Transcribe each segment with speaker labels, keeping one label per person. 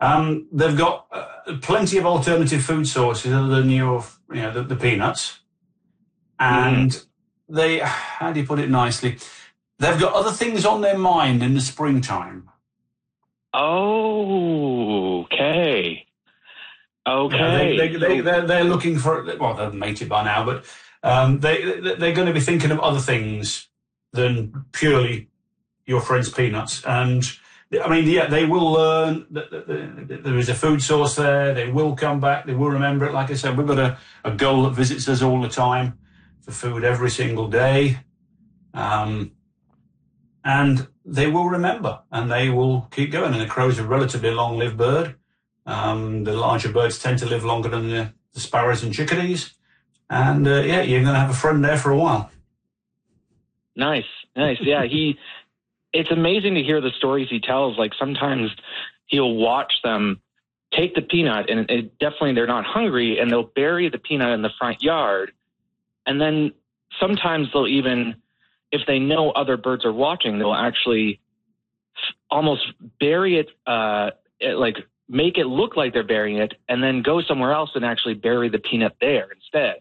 Speaker 1: They've got plenty of alternative food sources other than the peanuts. And they, how do you put it nicely? They've got other things on their mind in the springtime.
Speaker 2: Oh, okay. Okay.
Speaker 1: They're looking for, well, they're mated by now, but they're going to be thinking of other things than purely your friend's peanuts. And I mean, yeah, they will learn that there is a food source there. They will come back. They will remember it. Like I said, we've got a gull that visits us all the time for food every single day. And they will remember and they will keep going. And the crow's a relatively long-lived bird. The larger birds tend to live longer than the sparrows and chickadees. And yeah, you're going to have a friend there for a while.
Speaker 2: Nice. Yeah, it's amazing to hear the stories he tells. Like sometimes he'll watch them take the peanut and definitely they're not hungry and they'll bury the peanut in the front yard. And then sometimes they'll even, if they know other birds are watching, they'll actually almost bury it, like make it look like they're burying it and then go somewhere else and actually bury the peanut there instead.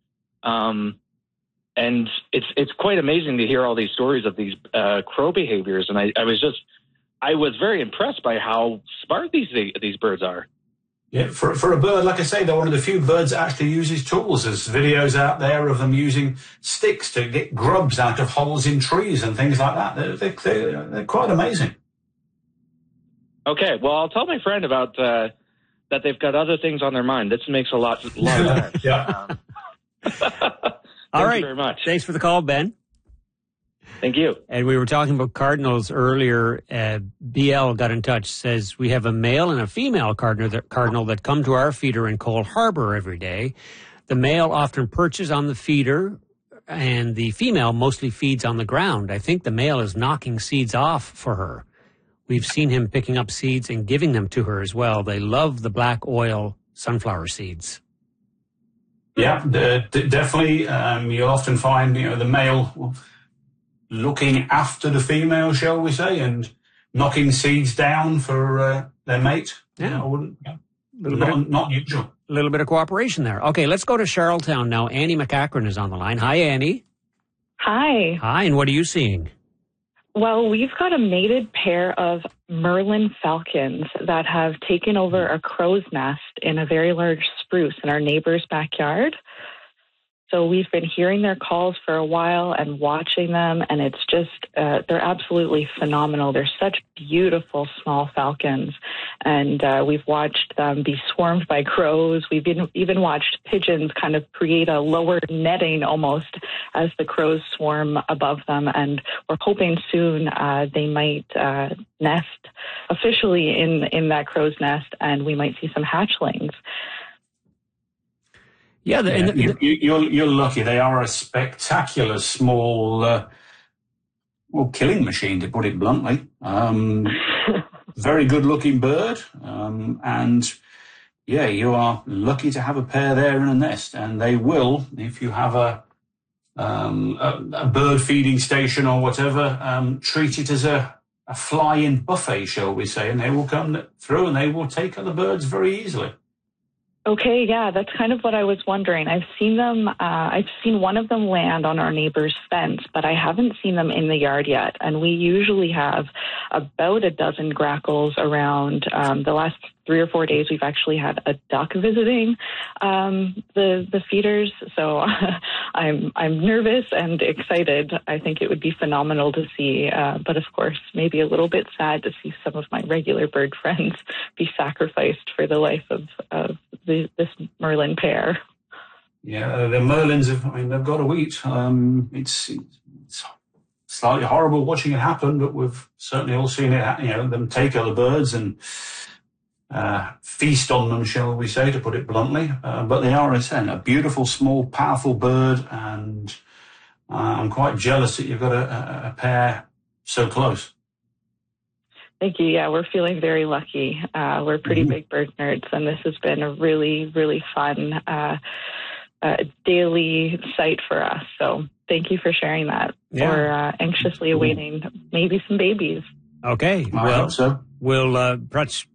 Speaker 2: And it's quite amazing to hear all these stories of these crow behaviors. And I was very impressed by how smart these birds are.
Speaker 1: Yeah, for a bird, like I say, they're one of the few birds that actually uses tools. There's videos out there of them using sticks to get grubs out of holes in trees and things like that. They're quite amazing.
Speaker 2: Okay, well, I'll tell my friend about that they've got other things on their mind. This makes a lot of sense.
Speaker 1: Yeah.
Speaker 3: All right.
Speaker 2: Thank you very much.
Speaker 3: Thanks for the call, Ben.
Speaker 2: Thank you.
Speaker 3: And we were talking about cardinals earlier. BL got in touch, says we have a male and a female cardinal that come to our feeder in Cole Harbor every day. The male often perches on the feeder, and the female mostly feeds on the ground. I think the male is knocking seeds off for her. We've seen him picking up seeds and giving them to her as well. They love the black oil sunflower seeds.
Speaker 1: Yeah, definitely. You'll often find, the male looking after the female, shall we say, and knocking seeds down for their mate.
Speaker 3: Yeah.
Speaker 1: Not usual.
Speaker 3: A little bit of cooperation there. Okay, let's go to Charlottetown now. Annie McAkron is on the line. Hi, Annie.
Speaker 4: Hi.
Speaker 3: Hi, and what are you seeing?
Speaker 4: Well, we've got a mated pair of Merlin falcons that have taken over a crow's nest in a very large spruce in our neighbor's backyard. So we've been hearing their calls for a while and watching them, and it's just, they're absolutely phenomenal. They're such beautiful small falcons, and we've watched them be swarmed by crows. We've even watched pigeons kind of create a lower netting almost as the crows swarm above them, and we're hoping soon they might nest officially in that crow's nest, and we might see some hatchlings.
Speaker 3: Yeah,
Speaker 1: you're lucky. They are a spectacular small, killing machine, to put it bluntly. Very good-looking bird, and yeah, you are lucky to have a pair there in a nest. And they will, if you have a bird feeding station or whatever, treat it as a fly-in buffet, shall we say, and they will come through and they will take other birds very easily.
Speaker 4: Okay, yeah, that's kind of what I was wondering. I've seen them, I've seen one of them land on our neighbor's fence, but I haven't seen them in the yard yet. And we usually have about a dozen grackles around. The last 3 or 4 days, we've actually had a duck visiting the feeders. So I'm nervous and excited. I think it would be phenomenal to see, but of course, maybe a little bit sad to see some of my regular bird friends be sacrificed for the life of this Merlin pair.
Speaker 1: Yeah, the Merlins they've got to eat. It's slightly horrible watching it happen, but we've certainly all seen it. Them take other birds and feast on them, shall we say, to put it bluntly. But they are, as I said, a beautiful, small, powerful bird, and I'm quite jealous that you've got a pair so close.
Speaker 4: Thank you. Yeah, we're feeling very lucky. We're pretty big bird nerds, and this has been a really, really fun daily sight for us. So thank you for sharing that.
Speaker 3: Yeah.
Speaker 4: We're anxiously awaiting maybe some babies.
Speaker 3: Okay.
Speaker 1: I hope so.
Speaker 3: We'll